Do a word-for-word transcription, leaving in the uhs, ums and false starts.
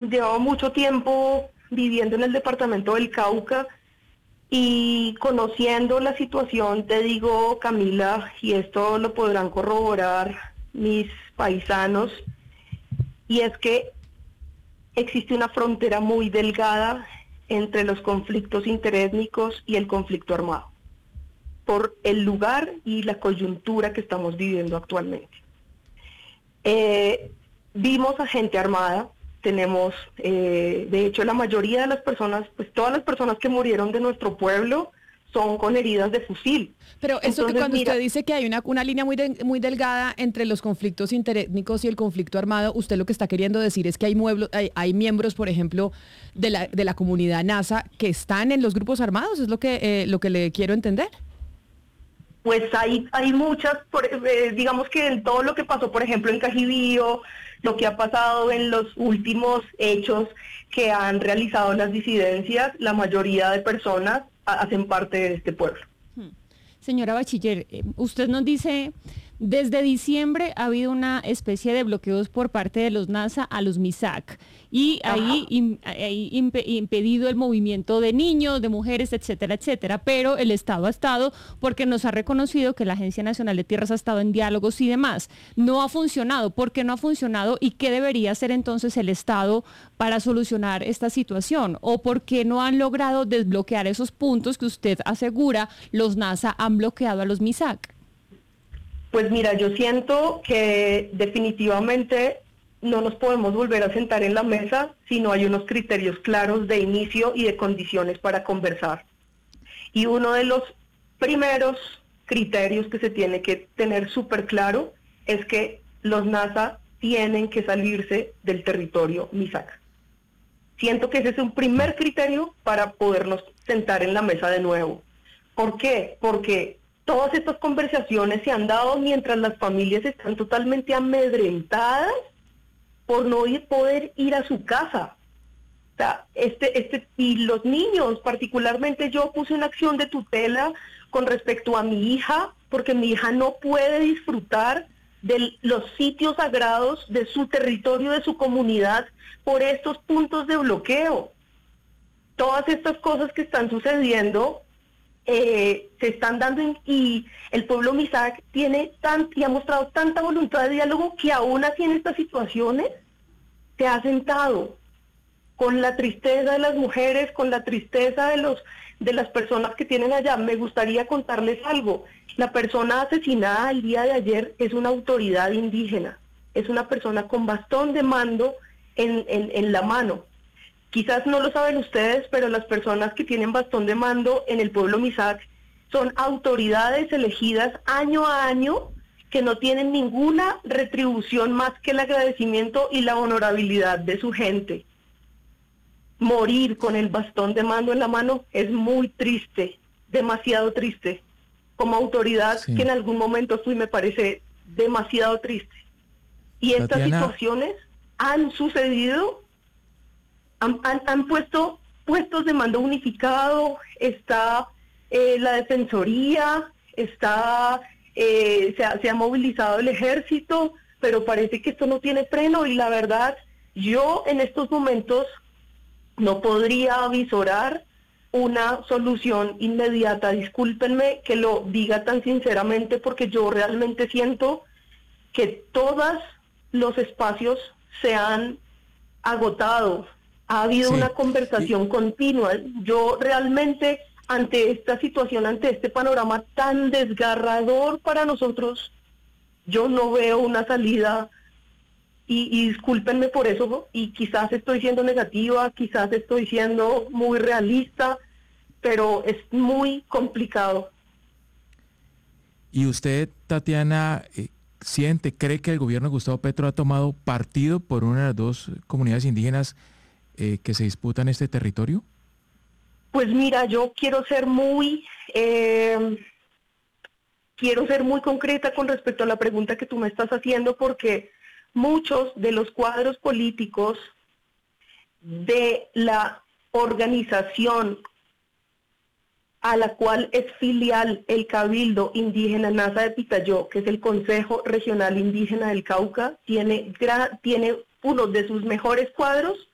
llevo mucho tiempo viviendo en el departamento del Cauca y conociendo la situación, te digo, Camila, y esto lo podrán corroborar mis paisanos, y es que existe una frontera muy delgada entre los conflictos interétnicos y el conflicto armado, por el lugar y la coyuntura que estamos viviendo actualmente. Eh, vimos a gente armada, tenemos, eh, de hecho la mayoría de las personas, pues todas las personas que murieron de nuestro pueblo son con heridas de fusil. Pero eso Entonces, que cuando mira, usted dice que hay una, una línea muy, de, muy delgada entre los conflictos interétnicos y el conflicto armado, usted lo que está queriendo decir es que hay, mueblo, hay, hay miembros, por ejemplo, de la, de la comunidad NASA que están en los grupos armados, ¿es lo que, eh, lo que le quiero entender? Pues hay, hay muchas, por, eh, digamos que en todo lo que pasó, por ejemplo, en Cajibío, lo que ha pasado en los últimos hechos que han realizado las disidencias, la mayoría de personas hacen parte de este pueblo. Señora Bachiller, usted nos dice, desde diciembre ha habido una especie de bloqueos por parte de los NASA a los MISAC y ahí im, ahí imp, impedido el movimiento de niños, de mujeres, etcétera, etcétera, pero el Estado ha estado porque nos ha reconocido que la Agencia Nacional de Tierras ha estado en diálogos y demás. No ha funcionado. ¿Por qué no ha funcionado? ¿Y qué debería hacer entonces el Estado para solucionar esta situación? ¿O por qué no han logrado desbloquear esos puntos que usted asegura los NASA han bloqueado a los MISAC? Pues mira, yo siento que definitivamente no nos podemos volver a sentar en la mesa si no hay unos criterios claros de inicio y de condiciones para conversar. Y uno de los primeros criterios que se tiene que tener súper claro es que los NASA tienen que salirse del territorio MISAC. Siento que ese es un primer criterio para podernos sentar en la mesa de nuevo. ¿Por qué? Porque todas estas conversaciones se han dado mientras las familias están totalmente amedrentadas por no ir, poder ir a su casa. O sea, este, este, y los niños, particularmente yo puse una acción de tutela con respecto a mi hija, porque mi hija no puede disfrutar de los sitios sagrados de su territorio, de su comunidad, por estos puntos de bloqueo. Todas estas cosas que están sucediendo Eh, se están dando en, y el pueblo MISAC tiene tan, y ha mostrado tanta voluntad de diálogo que aún así en estas situaciones se ha sentado con la tristeza de las mujeres, con la tristeza de los de las personas que tienen allá. Me gustaría contarles algo. La persona asesinada el día de ayer es una autoridad indígena, es una persona con bastón de mando en, en, en la mano. Quizás no lo saben ustedes, pero las personas que tienen bastón de mando en el pueblo MISAC son autoridades elegidas año a año que no tienen ninguna retribución más que el agradecimiento y la honorabilidad de su gente. Morir con el bastón de mando en la mano es muy triste, demasiado triste. Como autoridad sí. que en algún momento fui, me parece demasiado triste. Y estas Tatiana... situaciones han sucedido. Han, han, han puesto puestos de mando unificado, está eh, la Defensoría, está eh, se, ha, se ha movilizado el ejército, pero parece que esto no tiene freno y la verdad, yo en estos momentos no podría avisorar una solución inmediata. Discúlpenme que lo diga tan sinceramente porque yo realmente siento que todos los espacios se han agotado. Ha habido sí. una conversación sí. continua. Yo realmente, ante esta situación, ante este panorama tan desgarrador para nosotros, yo no veo una salida, y, y discúlpenme por eso, y quizás estoy siendo negativa, quizás estoy siendo muy realista, pero es muy complicado. ¿Y usted, Tatiana, eh, siente, cree que el gobierno de Gustavo Petro ha tomado partido por una de las dos comunidades indígenas Eh, que se disputan este territorio? Pues mira, yo quiero ser muy eh, quiero ser muy concreta con respecto a la pregunta que tú me estás haciendo, porque muchos de los cuadros políticos de la organización a la cual es filial el Cabildo Indígena NASA de Pitayó, que es el Consejo Regional Indígena del Cauca, tiene, gra- tiene uno de sus mejores cuadros